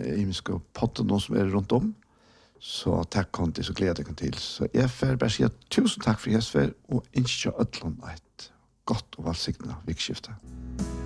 imiska potten som runt om. Så tack konti, så gleder jeg til. Så jeg får bare si tusen takk for Jesper, og ikke ødlån et godt og velsignet vikskifte.